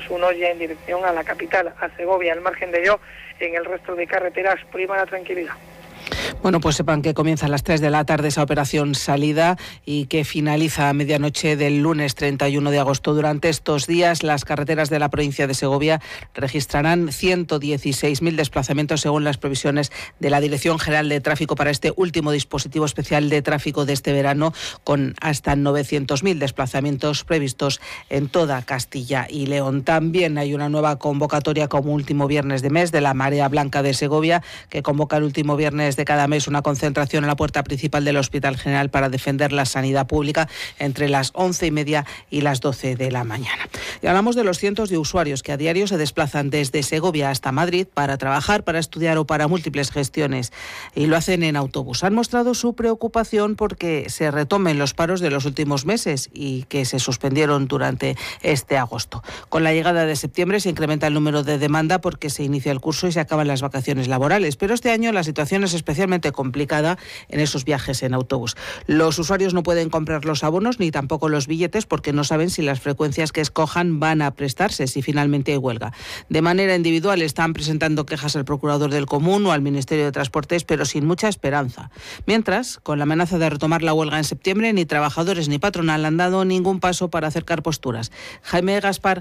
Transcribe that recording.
uno ya en dirección a la capital, a Segovia. Al margen de ello, en el resto de carreteras prima la tranquilidad. Bueno, pues sepan que comienza a las 3 de la tarde esa operación salida y que finaliza a medianoche del lunes 31 de agosto. Durante estos días, las carreteras de la provincia de Segovia registrarán 116.000 desplazamientos según las previsiones de la Dirección General de Tráfico para este último dispositivo especial de tráfico de este verano, con hasta 900.000 desplazamientos previstos en toda Castilla y León. También hay una nueva convocatoria como último viernes de mes de la Marea Blanca de Segovia, que convoca el último viernes de cada mes una concentración en la puerta principal del Hospital General para defender la sanidad pública entre las 11:30 y las 12 de la mañana. Y hablamos de los cientos de usuarios que a diario se desplazan desde Segovia hasta Madrid para trabajar, para estudiar o para múltiples gestiones, y lo hacen en autobús. Han mostrado su preocupación porque se retomen los paros de los últimos meses y que se suspendieron durante este agosto. Con la llegada de septiembre se incrementa el número de demanda porque se inicia el curso y se acaban las vacaciones laborales, pero este año la situación es especialmente complicada en esos viajes en autobús. Los usuarios no pueden comprar los abonos ni tampoco los billetes porque no saben si las frecuencias que escojan van a prestarse si finalmente hay huelga. De manera individual están presentando quejas al Procurador del Común o al Ministerio de Transportes, pero sin mucha esperanza. Mientras, con la amenaza de retomar la huelga en septiembre, ni trabajadores ni patronal han dado ningún paso para acercar posturas. Jaime Gaspar